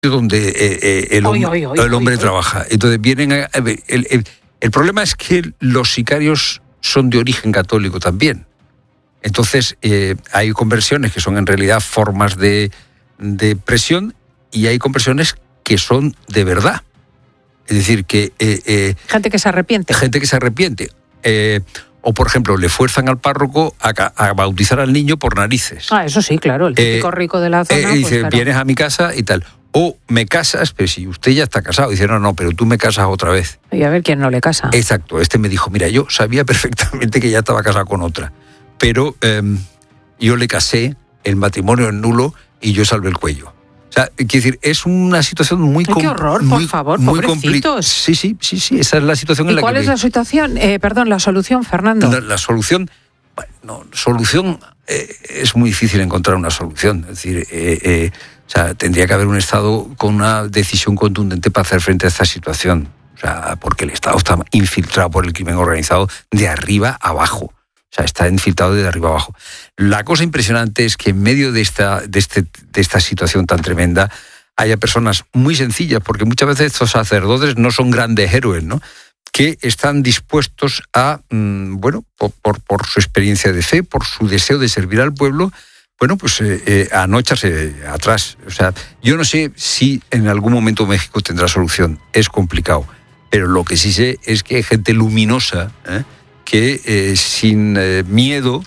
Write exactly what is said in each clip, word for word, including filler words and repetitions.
donde eh, eh, el, oy, hom- oy, oy, el hombre oy, oy. trabaja. Entonces vienen a, el, el, el problema es que los sicarios son de origen católico también. Entonces eh, hay conversiones que son en realidad formas de, de presión y hay conversiones que son de verdad. Es decir, que... Eh, eh, gente que se arrepiente. Gente que se arrepiente. Eh, o, por ejemplo, le fuerzan al párroco a, a bautizar al niño por narices. Ah, eso sí, claro, el típico Eh, rico de la zona. Eh, pues, dice, claro. vienes a mi casa y tal. O me casas, pero si usted ya está casado. Dice, no, no, pero tú me casas otra vez. Y a ver quién no le casa. Exacto. Este me dijo, mira, yo sabía perfectamente que ya estaba casado con otra. Pero eh, yo le casé, el matrimonio es nulo y yo salvé el cuello. O sea, quiero decir, es una situación muy... Ay, qué horror, por favor, pobrecitos. Sí, sí, sí, sí, esa es la situación en ¿Y la cuál que... es la situación? Eh, perdón, la solución, Fernando. La, la solución... Bueno, no, solución... Eh, es muy difícil encontrar una solución. Es decir, eh, eh, o sea, tendría que haber un Estado con una decisión contundente para hacer frente a esta situación. O sea, porque el Estado está infiltrado por el crimen organizado de arriba a abajo. O sea, está infiltrado de arriba abajo. La cosa impresionante es que en medio de esta, de, este, de esta situación tan tremenda haya personas muy sencillas, porque muchas veces estos sacerdotes no son grandes héroes, ¿no?, que están dispuestos a, mmm, bueno, por, por, por su experiencia de fe, por su deseo de servir al pueblo, bueno, pues eh, eh, a no echarse atrás. O sea, yo no sé si en algún momento México tendrá solución. Es complicado. Pero lo que sí sé es que hay gente luminosa, ¿eh?, que eh, sin eh, miedo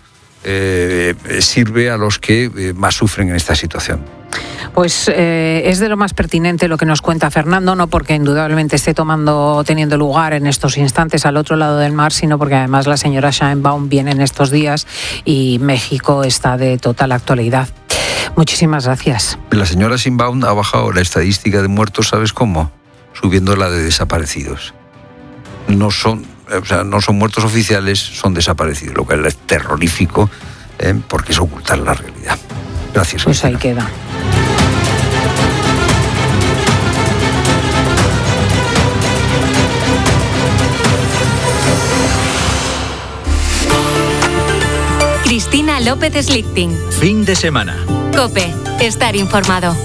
eh, sirve a los que eh, más sufren en esta situación. Pues eh, es de lo más pertinente lo que nos cuenta Fernando, no porque indudablemente esté tomando, teniendo lugar en estos instantes al otro lado del mar, sino porque además la señora Sheinbaum viene en estos días y México está de total actualidad. Muchísimas gracias. La señora Sheinbaum ha bajado la estadística de muertos, ¿sabes cómo? Subiendo la de desaparecidos. No son... O sea, no son muertos oficiales, son desaparecidos, lo que es terrorífico, ¿eh?, porque es ocultar la realidad. Gracias. Pues Cristina. ahí queda. Cristina López Slichting. Fin de semana. COPE. Estar informado.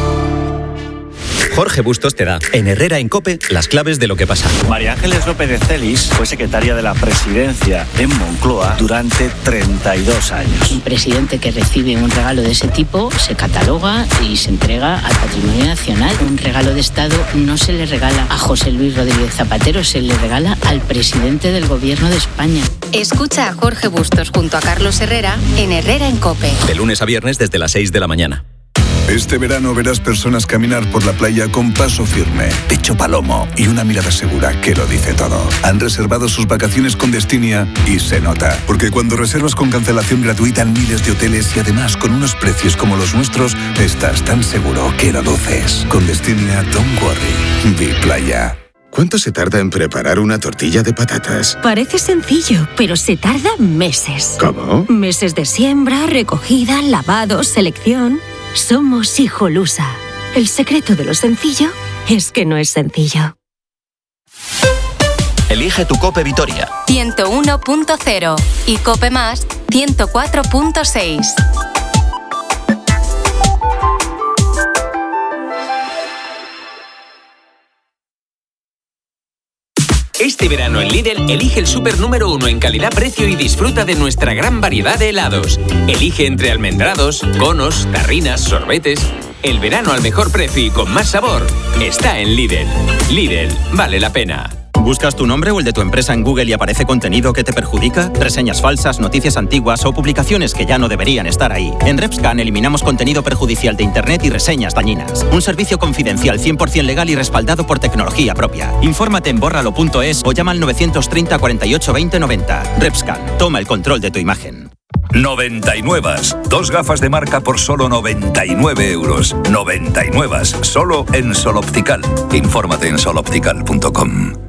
Jorge Bustos te da, en Herrera en COPE, las claves de lo que pasa. María Ángeles López de Celis fue secretaria de la Presidencia en Moncloa durante treinta y dos años. Un presidente que recibe un regalo de ese tipo se cataloga y se entrega al patrimonio nacional. Un regalo de Estado no se le regala a José Luis Rodríguez Zapatero, se le regala al presidente del Gobierno de España. Escucha a Jorge Bustos junto a Carlos Herrera en Herrera en COPE. De lunes a viernes desde las seis de la mañana. Este verano verás personas caminar por la playa con paso firme, pecho palomo y una mirada segura que lo dice todo. Han reservado sus vacaciones con Destinia y se nota. Porque cuando reservas con cancelación gratuita en miles de hoteles y además con unos precios como los nuestros, estás tan seguro que lo luces. Con Destinia, don't worry. Be playa. ¿Cuánto se tarda en preparar una tortilla de patatas? Parece sencillo, pero se tarda meses. ¿Cómo? Meses de siembra, recogida, lavado, selección. Somos Hijolusa. El secreto de lo sencillo es que no es sencillo. Elige tu COPE Vitoria. ciento uno punto cero y COPE Más ciento cuatro punto seis. Este verano en Lidl, elige el súper número uno en calidad-precio y disfruta de nuestra gran variedad de helados. Elige entre almendrados, conos, tarrinas, sorbetes. El verano al mejor precio y con más sabor está en Lidl. Lidl, vale la pena. ¿Buscas tu nombre o el de tu empresa en Google y aparece contenido que te perjudica? Reseñas falsas, noticias antiguas o publicaciones que ya no deberían estar ahí. En RepScan eliminamos contenido perjudicial de Internet y reseñas dañinas. Un servicio confidencial cien por ciento legal y respaldado por tecnología propia. Infórmate en bórralo punto es o llama al novecientos treinta, cuarenta y ocho, veinte, noventa. RepScan, toma el control de tu imagen. noventa y nueve. Dos gafas de marca por solo noventa y nueve euros. noventa y nueve. Solo en Sol Optical. Infórmate en sol optical punto com.